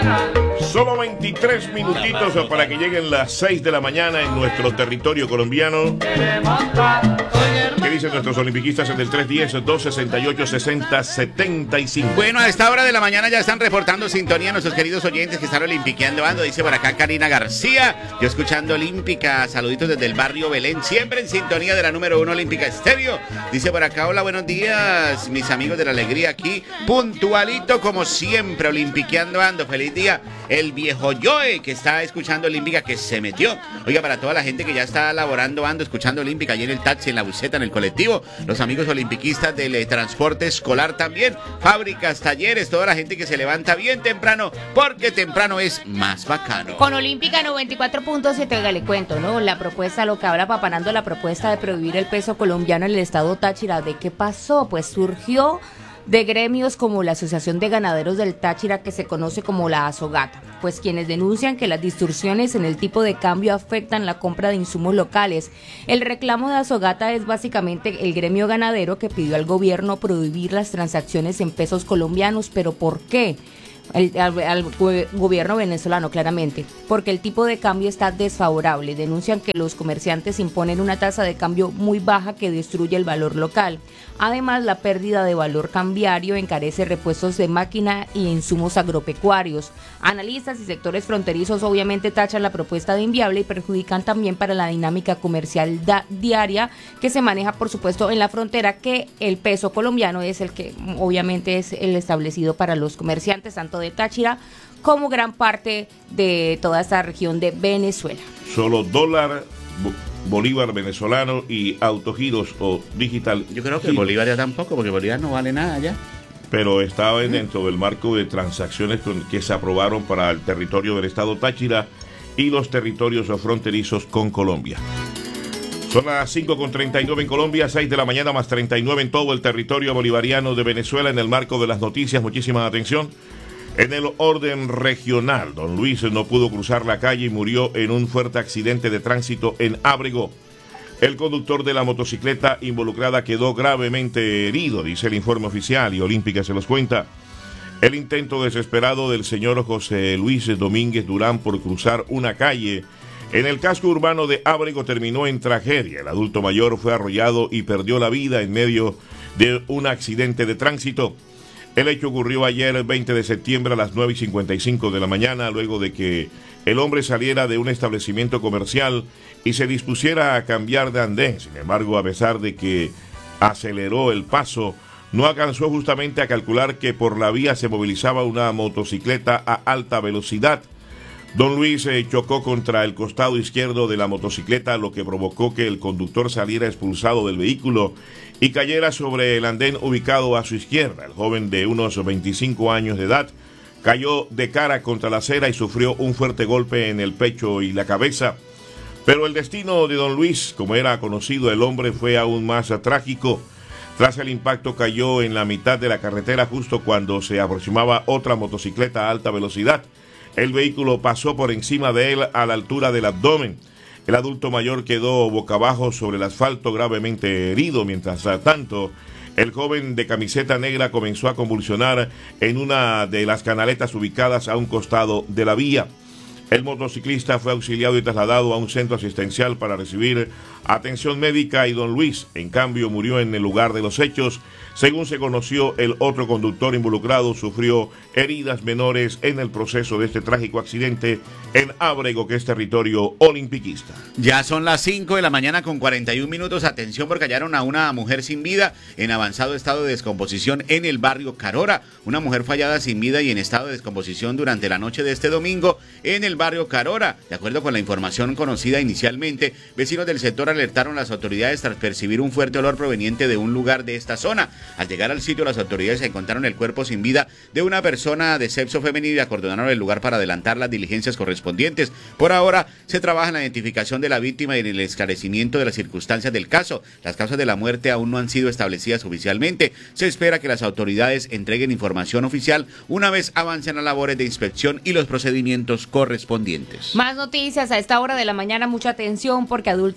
Solo 23 minutitos para que lleguen las 6 de la mañana en nuestro territorio colombiano. ¿Qué dicen nuestros olimpiquistas en el 310-268-6075? Bueno, a esta hora de la mañana ya están reportando sintonía nuestros queridos oyentes que están olimpiqueando ando. Dice por acá Karina García, yo escuchando Olímpica, saluditos desde el barrio Belén, siempre en sintonía de la número 1 Olímpica Estéreo. Dice por acá, hola, buenos días, mis amigos de la alegría aquí, puntualito como siempre, olimpiqueando ando. Feliz día, el viejo Joe que está escuchando Olímpica, que se metió. Oiga, para toda la gente que ya está laborando ando, escuchando Olímpica, allí en el taxi, en la buseta, en el colectivo, los amigos olimpiquistas del transporte escolar también, fábricas, talleres, toda la gente que se levanta bien temprano, porque temprano es más bacano. Con Olímpica 94.7, oiga, le cuento, ¿no? La propuesta, lo que habla Papanando, la propuesta de prohibir el peso colombiano en el estado Táchira. ¿De qué pasó? Pues surgió de gremios como la Asociación de Ganaderos del Táchira, que se conoce como la Asogata, pues quienes denuncian que las distorsiones en el tipo de cambio afectan la compra de insumos locales. El reclamo de Asogata es básicamente el gremio ganadero que pidió al gobierno prohibir las transacciones en pesos colombianos. ¿Pero por qué? Al gobierno venezolano, claramente, porque el tipo de cambio está desfavorable. Denuncian que los comerciantes imponen una tasa de cambio muy baja que destruye el valor local. Además, la pérdida de valor cambiario encarece repuestos de máquina y insumos agropecuarios. Analistas y sectores fronterizos obviamente tachan la propuesta de inviable y perjudican también para la dinámica comercial diaria que se maneja, por supuesto, en la frontera, que el peso colombiano es el que obviamente es el establecido para los comerciantes, tanto de Táchira como gran parte de toda esta región de Venezuela. Solo dólar, bolívar venezolano y autogiros o digital. Yo creo que el bolívar ya tampoco, porque el bolívar no vale nada ya. Pero estaba dentro del marco de transacciones que se aprobaron para el territorio del estado Táchira y los territorios fronterizos con Colombia. Son las 5:39 en Colombia, 6 de la mañana más 39 en todo el territorio bolivariano de Venezuela. En el marco de las noticias, muchísima atención. En el orden regional, don Luis no pudo cruzar la calle y murió en un fuerte accidente de tránsito en Ábrego. El conductor de la motocicleta involucrada quedó gravemente herido, dice el informe oficial, y Olímpica se los cuenta. El intento desesperado del señor José Luis Domínguez Durán por cruzar una calle en el casco urbano de Ábrego terminó en tragedia. El adulto mayor fue arrollado y perdió la vida en medio de un accidente de tránsito. El hecho ocurrió ayer, el 20 de septiembre, a las 9:55 de la mañana, luego de que el hombre saliera de un establecimiento comercial y se dispusiera a cambiar de andén. Sin embargo, a pesar de que aceleró el paso, no alcanzó justamente a calcular que por la vía se movilizaba una motocicleta a alta velocidad. Don Luis chocó contra el costado izquierdo de la motocicleta, lo que provocó que el conductor saliera expulsado del vehículo y cayera sobre el andén ubicado a su izquierda. El joven de unos 25 años de edad cayó de cara contra la acera y sufrió un fuerte golpe en el pecho y la cabeza. Pero el destino de don Luis, como era conocido el hombre, fue aún más trágico. Tras el impacto cayó en la mitad de la carretera justo cuando se aproximaba otra motocicleta a alta velocidad. El vehículo pasó por encima de él a la altura del abdomen. El adulto mayor quedó boca abajo sobre el asfalto gravemente herido. Mientras tanto, el joven de camiseta negra comenzó a convulsionar en una de las canaletas ubicadas a un costado de la vía. El motociclista fue auxiliado y trasladado a un centro asistencial para recibir atención médica y don Luis, en cambio, murió en el lugar de los hechos. Según se conoció, el otro conductor involucrado sufrió heridas menores en el proceso de este trágico accidente en Ábrego, que es territorio olimpiquista. Ya son las 5 de la mañana con 41 minutos. Atención, porque hallaron a una mujer sin vida en avanzado estado de descomposición en el barrio Carora. Una mujer fue hallada sin vida y en estado de descomposición durante la noche de este domingo en el barrio Carora. De acuerdo con la información conocida inicialmente, vecinos del sector alertaron a las autoridades tras percibir un fuerte olor proveniente de un lugar de esta zona. Al llegar al sitio, las autoridades encontraron el cuerpo sin vida de una persona de sexo femenino y acordonaron el lugar para adelantar las diligencias correspondientes. Por ahora, se trabaja en la identificación de la víctima y en el esclarecimiento de las circunstancias del caso. Las causas de la muerte aún no han sido establecidas oficialmente. Se espera que las autoridades entreguen información oficial una vez avancen las labores de inspección y los procedimientos correspondientes. Más noticias a esta hora de la mañana, mucha atención, porque adulto mayor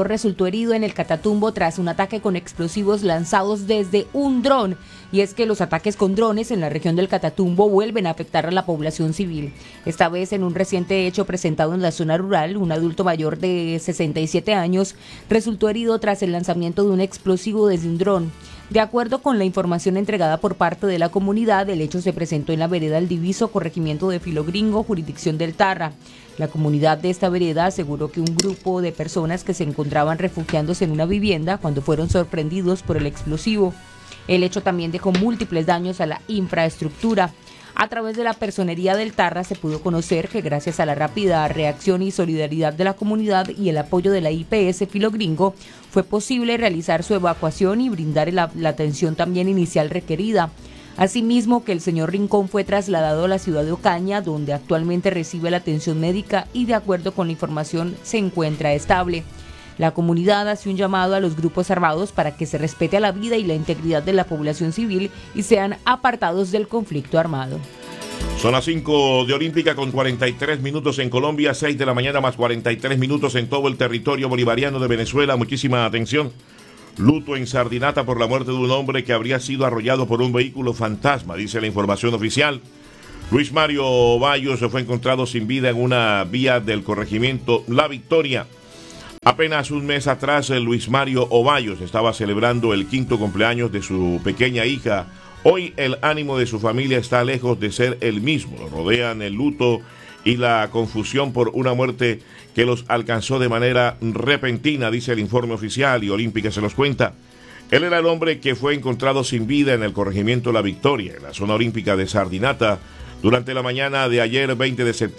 menor resultó herido en el Catatumbo tras un ataque con explosivos lanzados desde un dron. Y es que los ataques con drones en la región del Catatumbo vuelven a afectar a la población civil. Esta vez, en un reciente hecho presentado en la zona rural, un adulto mayor de 67 años resultó herido tras el lanzamiento de un explosivo desde un dron. De acuerdo con la información entregada por parte de la comunidad, el hecho se presentó en la vereda El Diviso, corregimiento de Filogringo, jurisdicción del Tarra. La comunidad de esta vereda aseguró que un grupo de personas que se encontraban refugiándose en una vivienda cuando fueron sorprendidos por el explosivo. El hecho también dejó múltiples daños a la infraestructura. A través de la personería del Tarra se pudo conocer que gracias a la rápida reacción y solidaridad de la comunidad y el apoyo de la IPS Filogringo, fue posible realizar su evacuación y brindar la atención también inicial requerida. Asimismo, que el señor Rincón fue trasladado a la ciudad de Ocaña, donde actualmente recibe la atención médica y, de acuerdo con la información, se encuentra estable. La comunidad hace un llamado a los grupos armados para que se respete a la vida y la integridad de la población civil y sean apartados del conflicto armado. Son las 5 de Olímpica con 43 minutos en Colombia, 6 de la mañana más 43 minutos en todo el territorio bolivariano de Venezuela. Muchísima atención. Luto en Sardinata por la muerte de un hombre que habría sido arrollado por un vehículo fantasma, dice la información oficial. Luis Mario Ovallos fue encontrado sin vida en una vía del corregimiento La Victoria. Apenas un mes atrás, Luis Mario Ovallos estaba celebrando el 5º cumpleaños de su pequeña hija. Hoy el ánimo de su familia está lejos de ser el mismo. Lo rodean el luto y la confusión por una muerte que los alcanzó de manera repentina, dice el informe oficial, y Olímpica se los cuenta. Él era el hombre que fue encontrado sin vida en el corregimiento La Victoria, en la zona olímpica de Sardinata, durante la mañana de ayer 20 de septiembre.